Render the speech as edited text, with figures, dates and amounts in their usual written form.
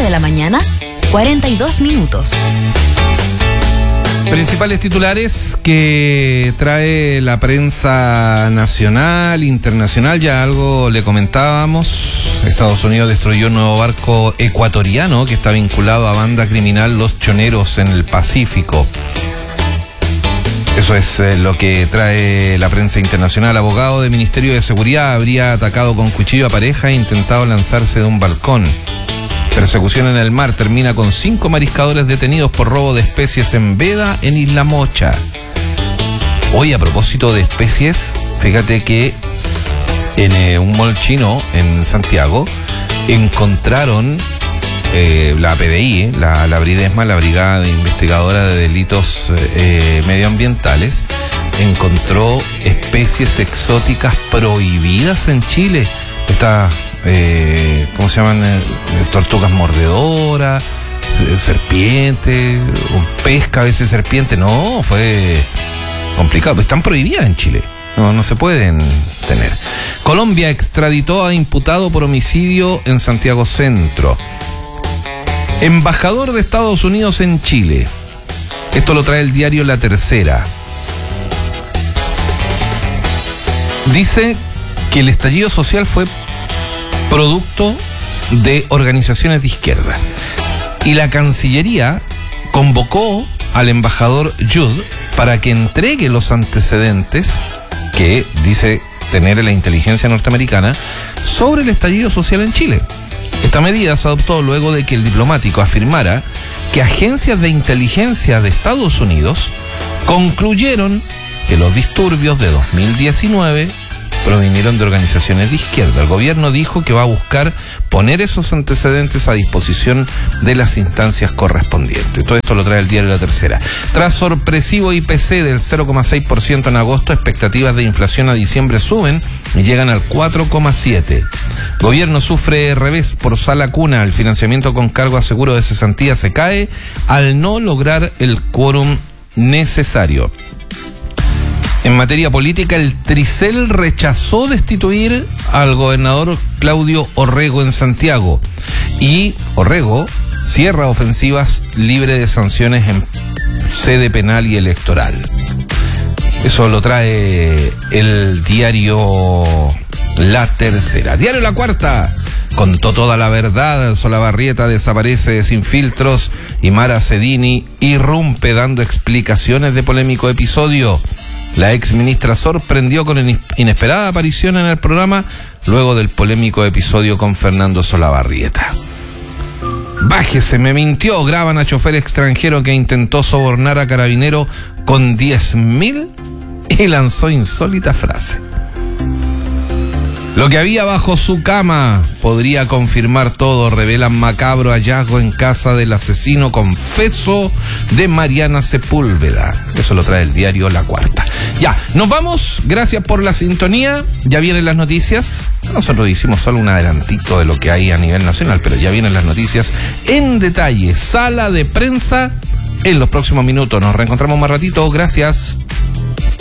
9 de la mañana, 42 minutos. Principales titulares que trae la prensa nacional, internacional, ya algo le comentábamos. Estados Unidos destruyó un nuevo barco ecuatoriano que está vinculado a banda criminal Los Choneros en el Pacífico. Eso es lo que trae la prensa internacional. Abogado del Ministerio de Seguridad habría atacado con cuchillo a pareja e intentado lanzarse de un balcón. Persecución en el mar termina con 5 mariscadores detenidos por robo de especies en veda en Isla Mocha. Hoy, a propósito de especies, fíjate que en un mall chino en Santiago encontraron la PDI, la Bridesma, la Brigada Investigadora de Delitos Medioambientales, encontró especies exóticas prohibidas en Chile. ¿Cómo se llaman? Tortugas mordedoras, serpientes, pesca a veces serpiente. No, fue complicado. Están prohibidas en Chile. No se pueden tener. Colombia extraditó a imputado por homicidio en Santiago Centro. Embajador de Estados Unidos en Chile. Esto lo trae el diario La Tercera. Dice que el estallido social fue producto de organizaciones de izquierda. Y la Cancillería convocó al embajador Jude para que entregue los antecedentes que dice tener la inteligencia norteamericana sobre el estallido social en Chile. Esta medida se adoptó luego de que el diplomático afirmara que agencias de inteligencia de Estados Unidos concluyeron que los disturbios de 2019 provinieron de organizaciones de izquierda. El gobierno dijo que va a buscar poner esos antecedentes a disposición de las instancias correspondientes. Todo esto lo trae el diario La Tercera. Tras sorpresivo IPC del 0,6% en agosto, expectativas de inflación a diciembre suben y llegan al 4,7%. Gobierno sufre revés por sala cuna. El financiamiento con cargo a seguro de cesantía se cae al no lograr el quórum necesario. En materia política, el Tricel rechazó destituir al gobernador Claudio Orrego en Santiago. Y Orrego cierra ofensivas libre de sanciones en sede penal y electoral. Eso lo trae el diario La Tercera. Diario La Cuarta. Contó toda la verdad. Solabarrieta desaparece sin filtros y Mara Cedini irrumpe dando explicaciones de polémico episodio. La ex ministra sorprendió con inesperada aparición en el programa luego del polémico episodio con Fernando Solabarrieta. Bájese, me mintió. Graban a chofer extranjero que intentó sobornar a carabinero con 10.000 y lanzó insólita frase. Lo que había bajo su cama podría confirmar todo, revelan macabro hallazgo en casa del asesino confeso de Mariana Sepúlveda. Eso lo trae el diario La Cuarta. Ya, nos vamos, gracias por la sintonía, ya vienen las noticias. Nosotros hicimos solo un adelantito de lo que hay a nivel nacional, pero ya vienen las noticias en detalle. Sala de prensa en los próximos minutos. Nos reencontramos más ratito, gracias.